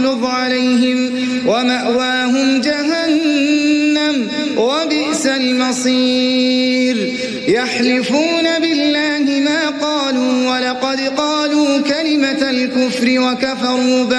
يغلظ عليهم ومأواهم جهنم وبئس المصير يحلفون بالله ما قالوا ولقد قالوا كلمة الكفر وكفروا